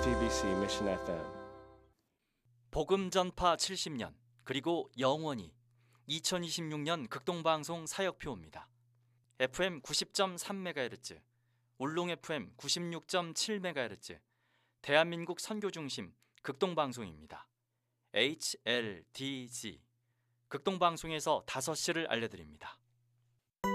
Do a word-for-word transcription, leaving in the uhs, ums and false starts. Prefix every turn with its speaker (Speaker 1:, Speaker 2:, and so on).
Speaker 1: 에스티비씨 Mission 에프엠.
Speaker 2: 복음 전파 칠십 년 그리고 영원히 이천이십육 년 극동방송 사역표입니다. 에프엠 구십 점 삼 메가헤르츠, 울릉 에프엠 구십육 점 칠 메가헤르츠, 대한민국 선교중심 극동방송입니다. 에이치엘디지 극동방송에서 다섯 시를 알려드립니다.